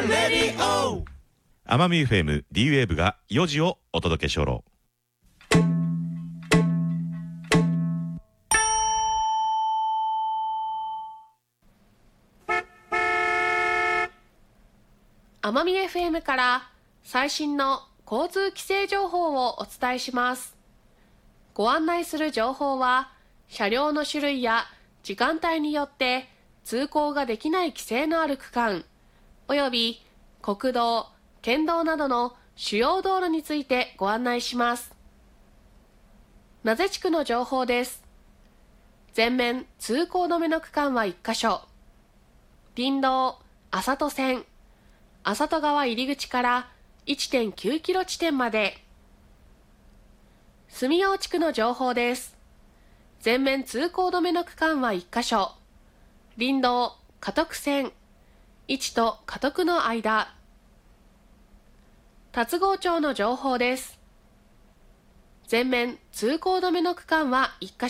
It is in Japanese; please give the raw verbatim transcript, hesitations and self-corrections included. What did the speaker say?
レディオ奄美 エフエム D ウェーブがよじをお届けしょろ。 奄美 エフエム から最新の交通規制情報をお伝えします。ご案内する情報は車両の種類や時間帯によって通行ができない規制のある区間および国道、県道などの主要道路についてご案内します。名瀬地区の情報です。全面通行止めの区間はいっかしょ。林道、浅戸線、浅戸川入り口から いってんきゅうキロ地点まで。住用地区の情報です。全面通行止めの区間はいっかしょ。林道、加徳線、いちと加徳の間。龍郷町の情報です。全面通行止めの区間はいっかしょ。